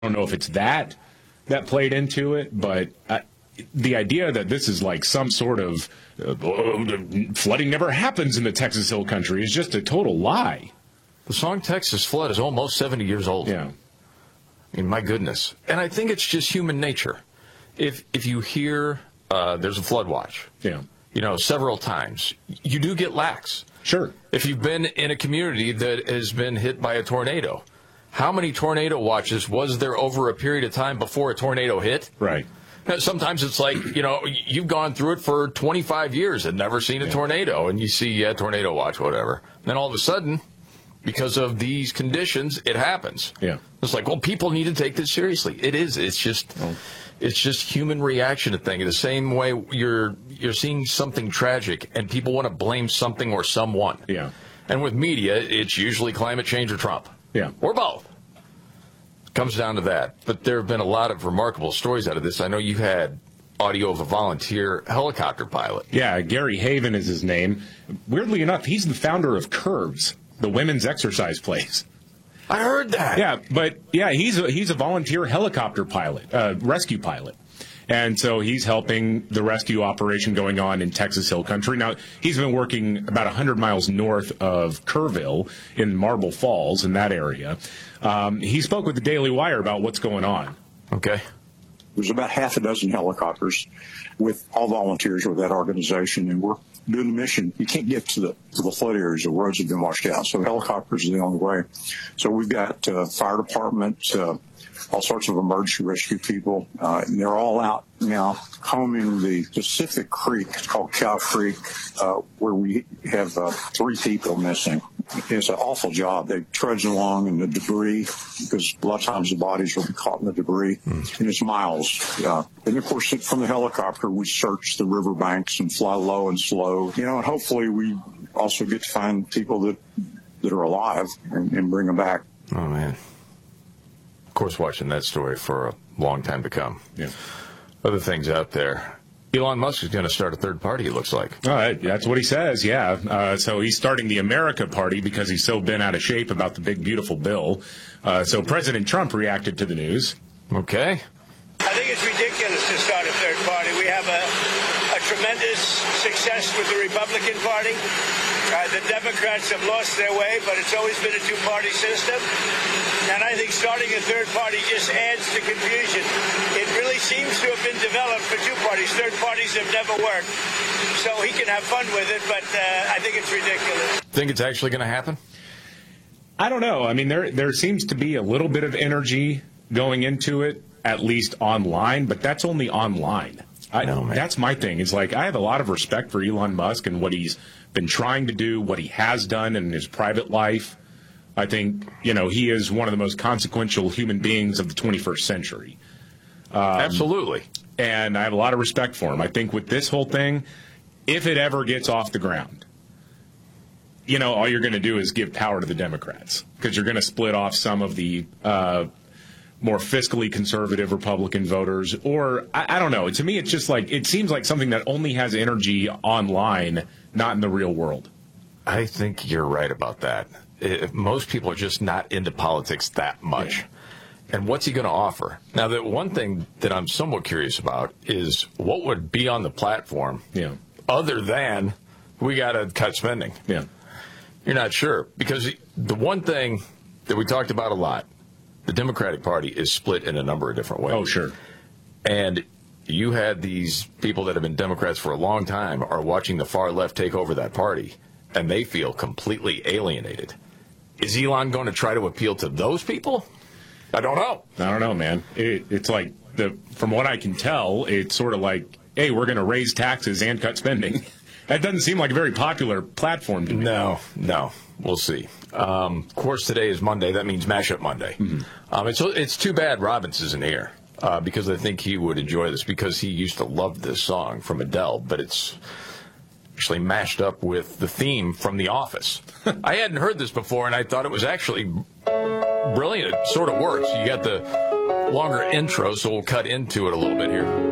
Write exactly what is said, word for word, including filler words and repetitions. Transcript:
don't know if it's that that played into it, but uh, the idea that this is like some sort of uh, flooding never happens in the Texas Hill Country is just a total lie. The song Texas Flood is almost seventy years old. Yeah. I mean, my goodness. And I think it's just human nature. If if you hear uh, there's a flood watch, yeah, you know, several times, you do get lax. Sure. If you've been in a community that has been hit by a tornado, how many tornado watches was there over a period of time before a tornado hit? Right. Now, sometimes it's like, you know, you've gone through it for twenty-five years and never seen a yeah. tornado, and you see, yeah, tornado watch, whatever. And then all of a sudden, because of these conditions, it happens. Yeah. It's like, well, people need to take this seriously. It is. It's just, oh. it's just human reaction to things. The same way you're you're seeing something tragic, and people want to blame something or someone. Yeah. And with media, it's usually climate change or Trump. Yeah. Or both. Comes down to that. But there have been a lot of remarkable stories out of this. I know you had audio of a volunteer helicopter pilot. Yeah, Gary Haven is his name. Weirdly enough, he's the founder of Curves, the women's exercise place. I heard that. Yeah, but yeah, he's a, he's a volunteer helicopter pilot, uh, rescue pilot. And so he's helping the rescue operation going on in Texas Hill Country. Now, he's been working about one hundred miles north of Kerrville in Marble Falls in that area. Um, he spoke with the Daily Wire about what's going on. Okay. There's about half a dozen helicopters with all volunteers with that organization, and we're doing the mission. You can't get to the to the flood areas. The roads have been washed out, so helicopters are the only way. So we've got uh, fire department, uh, all sorts of emergency rescue people, uh, and they're all out now combing the Pacific Creek. It's called Cow Creek, uh, where we have uh, three people missing. It's an awful job. They trudge along in the debris because a lot of times the bodies will be caught in the debris, mm. and it's miles. Uh, and of course, from the helicopter, we search the riverbanks and fly low and slow. You know, and hopefully we also get to find people that that are alive and, and bring them back. Oh man! Of course, watching that story for a long time to come. Yeah. Other things out there. Elon Musk is going to start a third party, it looks like. All right, that's what he says, yeah. Uh, so he's starting the America Party because he's so bent out of shape about the big, beautiful bill. Uh, so President Trump reacted to the news. Okay. I think it's ridiculous to start a third party. We have a, a tremendous success with the Republican Party. Uh, the Democrats have lost their way, but it's always been a two-party system. And I think starting a third party just adds to confusion. It really seems to have been developed for two parties. Third parties have never worked. So he can have fun with it, but uh, I think it's ridiculous. Think it's actually going to happen? I don't know. I mean, there there seems to be a little bit of energy going into it, at least online, but that's only online. I know, man. That's my thing. It's like I have a lot of respect for Elon Musk and what he's been trying to do, what he has done in his private life. I think, you know, he is one of the most consequential human beings of the twenty-first century. Um, Absolutely. And I have a lot of respect for him. I think with this whole thing, if it ever gets off the ground, you know, all you're going to do is give power to the Democrats because you're going to split off some of the uh, more fiscally conservative Republican voters. Or, I, I don't know. To me, it's just like, it seems like something that only has energy online, not in the real world. I think you're right about that. It, most people are just not into politics that much. Yeah. And what's he going to offer? Now, the one thing that I'm somewhat curious about is what would be on the platform yeah. other than we got to cut spending. Yeah. You're not sure. Because the one thing that we talked about a lot, the Democratic Party is split in a number of different ways. Oh, sure. And you had these people that have been Democrats for a long time are watching the far left take over that party, and they feel completely alienated. Is Elon going to try to appeal to those people? I don't know. I don't know, man. It, it's like, the from what I can tell, it's sort of like, hey, we're going to raise taxes and cut spending. That doesn't seem like a very popular platform to me. No, no. We'll see. Um, of course, today is Monday. That means Mashup Monday. Mm-hmm. Um, it's, it's too bad Robbins isn't here uh, because I think he would enjoy this because he used to love this song from Adele, but it's actually mashed up with the theme from The Office. I hadn't heard this before, and I thought it was actually brilliant. It sort of works. You got the longer intro, so we'll cut into it a little bit here.